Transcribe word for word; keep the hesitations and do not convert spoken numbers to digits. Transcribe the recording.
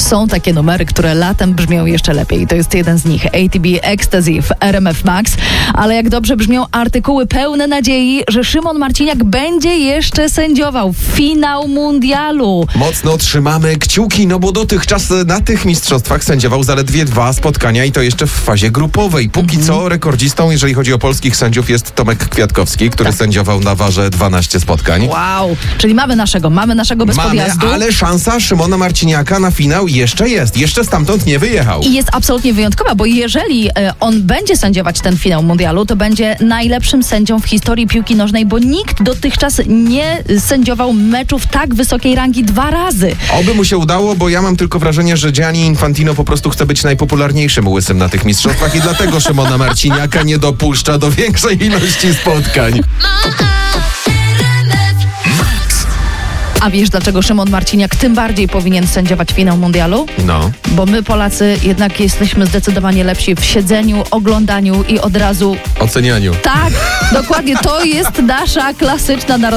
są takie numery, które latem brzmią jeszcze lepiej. To jest jeden z nich. A T B Ecstasy w R M F Max. Ale jak dobrze brzmią artykuły pełne nadziei, że Szymon Marciniak będzie jeszcze sędziował finał mundialu. Mocno trzymamy kciuki, no bo dotychczas na tych mistrzostwach sędziował zaledwie dwa spotkania i to jeszcze w fazie grupowej. Póki mm-hmm. co rekordzistą, jeżeli chodzi o polskich sędziów, jest Tomek Kwiatkowski, który tak. sędziował na warze dwanaście spotkań. Wow, czyli mamy naszego, mamy naszego bez mamy, podjazdu. Ale szansa Szymona Marciniaka na finał jeszcze jest. Jeszcze stamtąd nie wyjechał. I jest absolutnie wyjątkowa, bo jeżeli e, on będzie sędziować ten finał mundialu, to będzie najlepszym sędzią w historii piłki nożnej, bo nikt dotychczas nie sędziował meczów tak wysokiej rangi dwa razy. Oby mu się udało, bo ja mam tylko wrażenie, że Gianni Infantino po prostu chce być najpopularniejszym łysym na tych mistrzostwach i dlatego Szymona Marciniaka nie dopuszcza do większej ilości spotkań. A wiesz, dlaczego Szymon Marciniak tym bardziej powinien sędziować finał mundialu? No. Bo my Polacy jednak jesteśmy zdecydowanie lepsi w siedzeniu, oglądaniu i od razu... ocenianiu. Tak, dokładnie. To jest nasza klasyczna narodowa